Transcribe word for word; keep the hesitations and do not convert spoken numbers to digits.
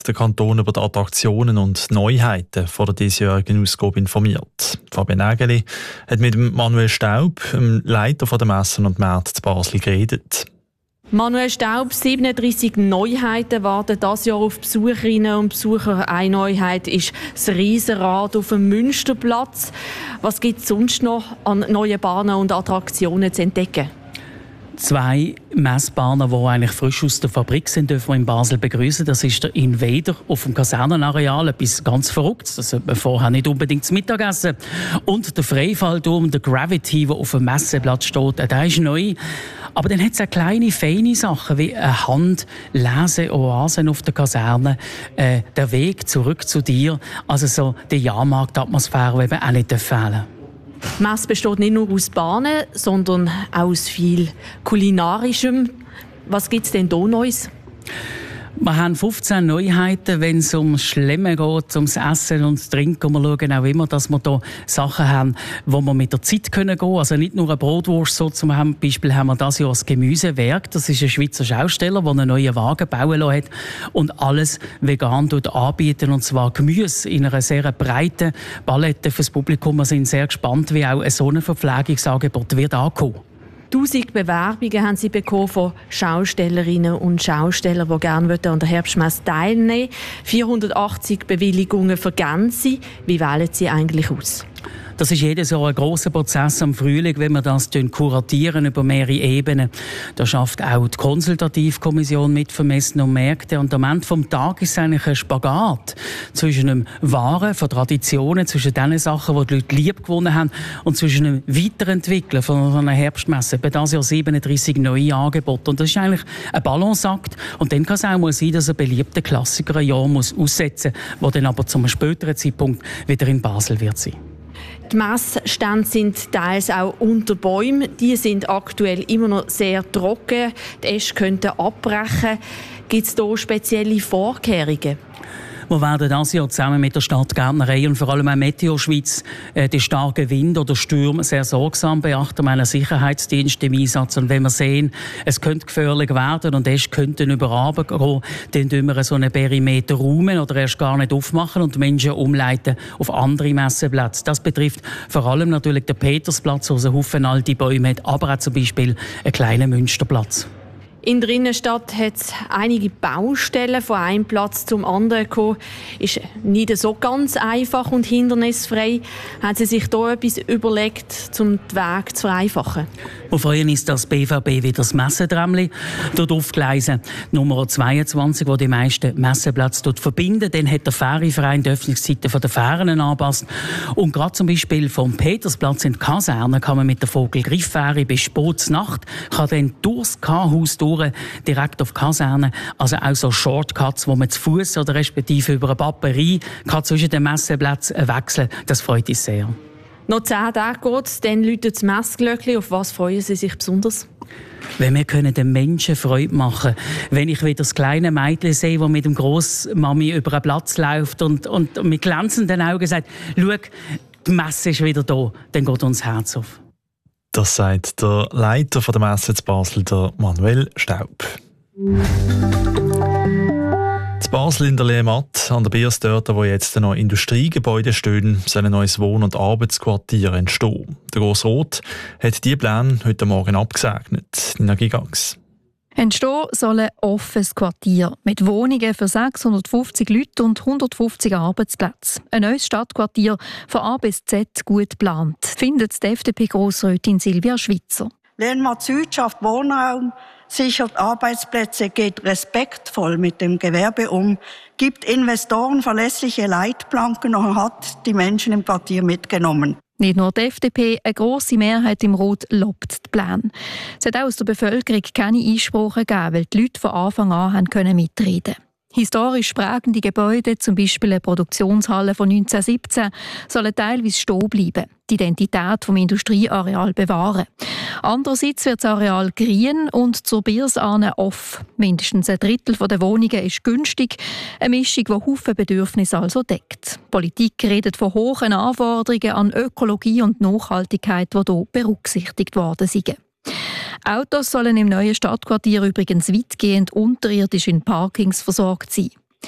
der Kanton über die Attraktionen und Neuheiten von der diesjährigen Ausgabe informiert. Fabian Nägeli hat mit Manuel Staub, dem Leiter der Messen und Märkte zu Basel, geredet. Manuel Staub, siebenunddreissig Neuheiten warten dieses Jahr auf Besucherinnen und Besucher. Eine Neuheit ist das Riesenrad auf dem Münsterplatz. Was gibt es sonst noch an neuen Bahnen und Attraktionen zu entdecken? Zwei Messbahnen, die eigentlich frisch aus der Fabrik sind, dürfen wir in Basel begrüßen. Das ist der Invader auf dem Kasernenareal, etwas ganz Verrücktes. Das sollte man vorher nicht unbedingt zum Mittagessen. Und der Freifallturm, der Gravity, der auf dem Messeplatz steht, der ist neu. Aber dann hat es auch kleine, feine Sachen, wie eine Handlese-Oasen auf der Kaserne, äh, der Weg zurück zu dir. Also so die Jahrmarktatmosphäre, die eben auch nicht fehlen darf. Die Messe besteht nicht nur aus Bahnen, sondern auch aus viel Kulinarischem. Was gibt es denn hier Neues? Wir haben fünfzehn Neuheiten, wenn es ums Schlemmen geht, ums Essen und Trinken. Wir schauen auch immer, dass wir hier Sachen haben, wo wir mit der Zeit gehen können. Also nicht nur eine Brotwurst. So zum Beispiel haben wir dieses Jahr das Gemüsewerk. Das ist ein Schweizer Schausteller, der einen neuen Wagen bauen lassen hat und alles vegan anbieten. Und zwar Gemüse in einer sehr breiten Palette für das Publikum. Wir sind sehr gespannt, wie auch ein so ein Verpflegungsangebot wird ankommen. Tausend Bewerbungen haben sie bekommen von Schaustellerinnen und Schaustellern, die gerne an der Herbstmesse teilnehmen wollen. vierhundertachtzig Bewilligungen vergeben sie. Wie wählen sie eigentlich aus? Das ist jedes Jahr ein grosser Prozess am Frühling, wenn wir das kuratieren über mehrere Ebenen. Da schafft auch die Konsultativkommission mit für Messen und Märkte. Und am Ende des Tages ist es eigentlich ein Spagat zwischen dem Wahren von Traditionen, zwischen den Sachen, die die Leute lieb gewonnen haben, und zwischen dem Weiterentwickeln von einer Herbstmesse. Bei dieses Jahr siebenunddreissig neue Angebote. Und das ist eigentlich ein Balanceakt. Und dann kann es auch mal sein, dass ein beliebter Klassiker ein Jahr muss aussetzen muss, der dann aber zu einem späteren Zeitpunkt wieder in Basel wird sein. Die Messstände sind teils auch unter Bäumen. Die sind aktuell immer noch sehr trocken. Die Äste könnten abbrechen. Gibt es hier spezielle Vorkehrungen? Wir werden dieses Jahr zusammen mit der Stadtgärtnerei und vor allem auch Meteo Schweiz äh, die starken Wind oder Stürme sehr sorgsam beachten. Wir haben einen Sicherheitsdienst im Einsatz. Und wenn wir sehen, es könnte gefährlich werden und es könnte überabend gehen, dann tun wir so einen Perimeter räumen oder erst gar nicht aufmachen und die Menschen umleiten auf andere Messeplätze. Das betrifft vor allem natürlich den Petersplatz, wo es einen Haufen alte Bäume hat, aber auch zum Beispiel einen kleinen Münsterplatz. In der Innenstadt hat es einige Baustellen von einem Platz zum anderen gekommen. Ist nicht so ganz einfach und hindernisfrei. Haben Sie sich da etwas überlegt, um den Weg zu vereinfachen? Wir freuen uns, dass B V B wieder das Messetramli aufgleisen Nummer zweiundzwanzig, wo die meisten Messeplätze dort verbinden. Dann hat der Ferienverein die Öffnungszeiten der Fähren angepasst. Und gerade zum Beispiel vom Petersplatz in die Kaserne kann man mit der Vogelgriffferie bis spät Nacht kann dann durchs K-Haus durch, direkt auf die Kaserne. Also auch so Shortcuts, wo man zu Fuß oder respektive über eine Paperie kann zwischen den Messeplätzen wechseln. Das freut uns sehr. Noch zehn Tage geht es, dann läutet das Messglöckchen. Auf was freuen Sie sich besonders? Wenn wir können den Menschen Freude machen, wenn ich wieder das kleine Mädchen sehe, das mit dem Grossmami über einen Platz läuft und, und mit glänzenden Augen sagt, schau, die Messe ist wieder da, dann geht uns das Herz auf. Das sagt der Leiter der Messe zu Basel, der Manuel Staub. In Basel in der Lehmatt, an der Biers dort, wo jetzt noch Industriegebäude stehen, soll ein neues Wohn- und Arbeitsquartier entstehen. Der Grossrat hat diese Pläne heute Morgen abgesegnet. Nina Gigax. Entstehen soll ein offenes Quartier mit Wohnungen für sechshundertfünfzig Leute und hundertfünfzig Arbeitsplätze. Ein neues Stadtquartier von A bis Z gut geplant, findet die F D P-Grossrätin Silvia Schwitzer. Lehmatt Süd schafft Wohnraum, sichert Arbeitsplätze, geht respektvoll mit dem Gewerbe um, gibt Investoren verlässliche Leitplanken und hat die Menschen im Quartier mitgenommen. Nicht nur die F D P, eine grosse Mehrheit im Rat lobt den Plan. Es hat auch aus der Bevölkerung keine Einsprachen gegeben, weil die Leute von Anfang an haben können mitreden. Historisch prägende Gebäude, zum Beispiel eine Produktionshalle von neunzehnhundertsiebzehn, sollen teilweise stehen bleiben, die Identität des Industrieareals bewahren. Andererseits wird das Areal grün und zur Biersahne off. Mindestens ein Drittel der Wohnungen ist günstig, eine Mischung, die Haufen Bedürfnisse also deckt. Die Politik redet von hohen Anforderungen an Ökologie und Nachhaltigkeit, die hier berücksichtigt worden sind. Autos sollen im neuen Stadtquartier übrigens weitgehend unterirdisch in Parkings versorgt sein.